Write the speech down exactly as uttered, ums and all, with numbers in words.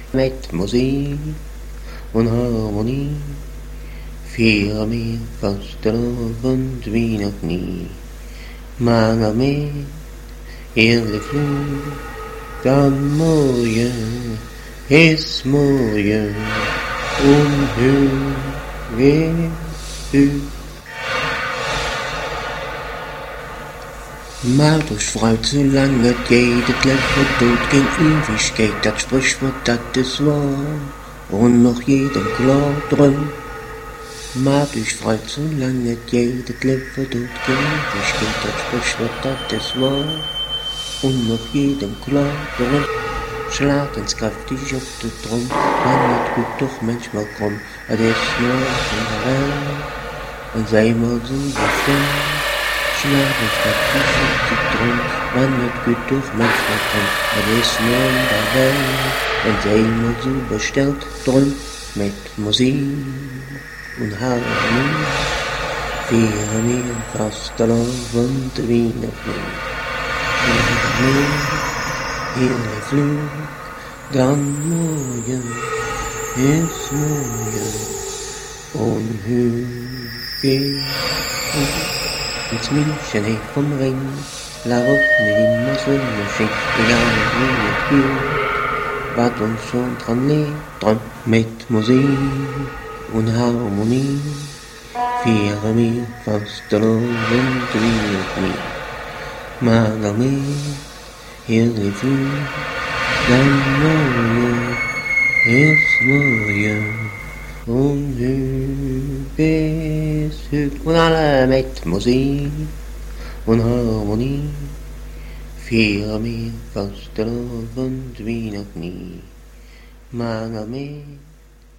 Mit Musik und Harmonie feiern wir Fastenabend wie noch nie. Mange med hele Flug am Morgen ist Morgen und Höhe Höhe. Macht euch frei, zu lange geht, das Leben tut gen Ewigkeit, das Sprichwort, das ist wahr, und noch jedem klar drin. Macht euch frei, zu lange geht, das Leben tut gen Ewigkeit, das Sprichwort, das ist wahr, und noch jedem klar drin. Schlag ins kräftig auf den Drum, man wird gut doch manchmal krumm, das ist nur in der Welt, und sei mal so befreit. Schlag ins kräftig auf den Drum, man wird gut doch manchmal krumm, das ist nur in der Welt, und sei mal so bestellt drum, mit Musik und Harmonie, feiern wir Fastenabend wie noch nie. Hele Flug am Morgen ist Morgen und Hüge. Ins München hey vom Ring, la Route immer so Maschine, egal wie es geht, was uns schon dran liegt, dran mit Musik und Harmonie, feiern wir Fastenabend wie noch nie. Mager mit hele Flug am Morgen ist Morgen und Hüge ist Hüge. Und alle mit Musik und Harmonie feiern wir Fastenabend wie noch nie. Mager mit